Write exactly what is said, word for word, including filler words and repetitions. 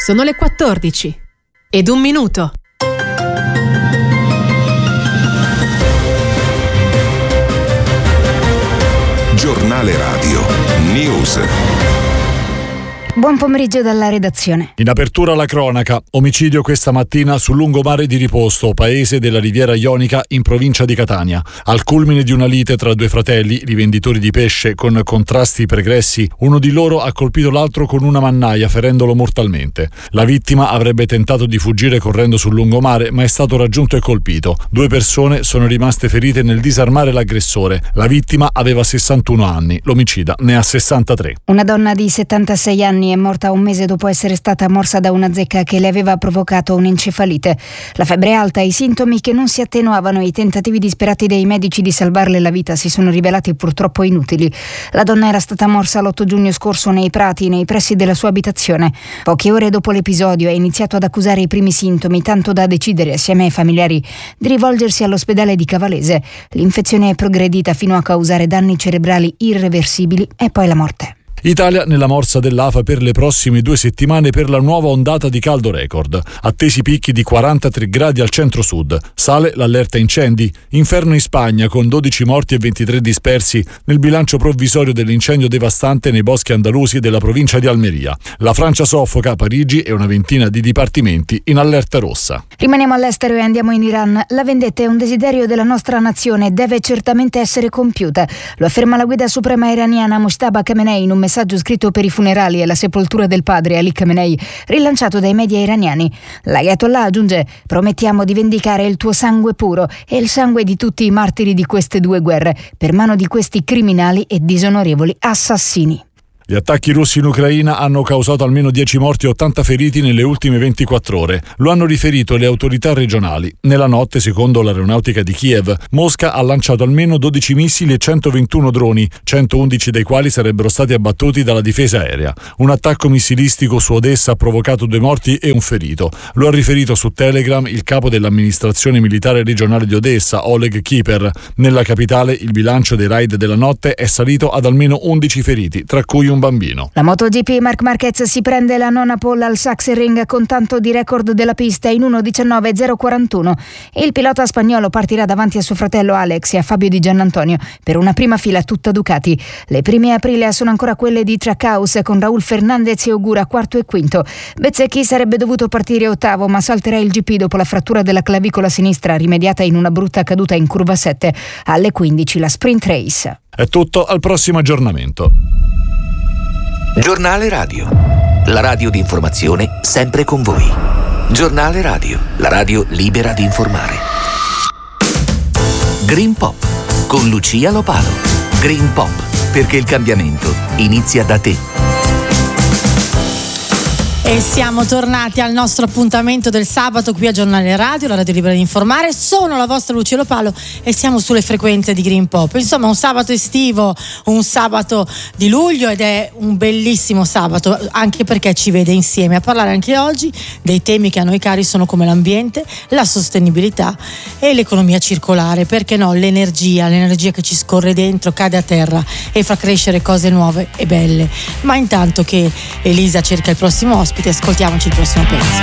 Sono le quattordici ed un minuto. Giornale Radio News. Buon pomeriggio dalla redazione. In apertura la cronaca. Omicidio questa mattina sul lungomare di Riposto, paese della Riviera Ionica in provincia di Catania. Al culmine di una lite tra due fratelli, rivenditori di pesce con contrasti pregressi, uno di loro ha colpito l'altro con una mannaia, ferendolo mortalmente. La vittima avrebbe tentato di fuggire correndo sul lungomare, ma è stato raggiunto e colpito. Due persone sono rimaste ferite nel disarmare l'aggressore. La vittima aveva sessantuno anni, l'omicida ne ha sessantatré. Una donna di settantasei anni è morta un mese dopo essere stata morsa da una zecca che le aveva provocato un'encefalite. La febbre alta e i sintomi che non si attenuavano e i tentativi disperati dei medici di salvarle la vita si sono rivelati purtroppo inutili. La donna era stata morsa l'otto giugno scorso nei prati, nei pressi della sua abitazione. Poche ore dopo l'episodio ha iniziato ad accusare i primi sintomi, tanto da decidere assieme ai familiari di rivolgersi all'ospedale di Cavalese. L'infezione è progredita fino a causare danni cerebrali irreversibili e poi la morte. Italia nella morsa dell'A F A per le prossime due settimane per la nuova ondata di caldo record. Attesi picchi di quarantatré gradi al centro-sud. Sale l'allerta incendi. Inferno in Spagna con dodici morti e ventitré dispersi nel bilancio provvisorio dell'incendio devastante nei boschi andalusi della provincia di Almeria. La Francia soffoca, Parigi e una ventina di dipartimenti in allerta rossa. Rimaniamo all'estero e andiamo in Iran. La vendetta è un desiderio della nostra nazione e deve certamente essere compiuta. Lo afferma la guida suprema iraniana Mojtaba Khamenei in un messaggio scritto per i funerali e la sepoltura del padre Ali Khamenei, rilanciato dai media iraniani. L'Ayatollah aggiunge: promettiamo di vendicare il tuo sangue puro e il sangue di tutti i martiri di queste due guerre per mano di questi criminali e disonorevoli assassini. Gli attacchi russi in Ucraina hanno causato almeno dieci morti e ottanta feriti nelle ultime ventiquattro ore. Lo hanno riferito le autorità regionali. Nella notte, secondo l'aeronautica di Kiev, Mosca ha lanciato almeno dodici missili e centoventuno droni, centoundici dei quali sarebbero stati abbattuti dalla difesa aerea. Un attacco missilistico su Odessa ha provocato due morti e un ferito. Lo ha riferito su Telegram il capo dell'amministrazione militare regionale di Odessa, Oleg Kiper. Nella capitale il bilancio dei raid della notte è salito ad almeno undici feriti, tra cui un un bambino. La MotoGP Marc Marquez si prende la nona pole al Sachsenring con tanto di record della pista in uno diciannove zero quarantuno. Il pilota spagnolo partirà davanti a suo fratello Alex e a Fabio Di Giannantonio per una prima fila tutta Ducati. Le prime aprile sono ancora quelle di Trackhouse con Raul Fernandez e Ogura quarto e quinto. Bezzecchi sarebbe dovuto partire ottavo, ma salterà il G P dopo la frattura della clavicola sinistra rimediata in una brutta caduta in curva sette. Alle quindici la sprint race. È tutto, al prossimo aggiornamento. Giornale Radio, la radio di informazione sempre con voi. Giornale Radio, la radio libera di informare. Green Pop con Lucia Lopalo. Green Pop, perché il cambiamento inizia da te. E siamo tornati al nostro appuntamento del sabato qui a Giornale Radio, la radio libera di informare. Sono la vostra Lucia Lopalo e siamo sulle frequenze di Green Pop. Insomma, un sabato estivo, un sabato di luglio, ed è un bellissimo sabato, anche perché ci vede insieme a parlare anche oggi dei temi che a noi cari sono come l'ambiente, la sostenibilità e l'economia circolare. Perché no, l'energia, l'energia che ci scorre dentro, cade a terra e fa crescere cose nuove e belle. Ma intanto che Elisa cerca il prossimo ospite, ascoltiamoci il prossimo pezzo.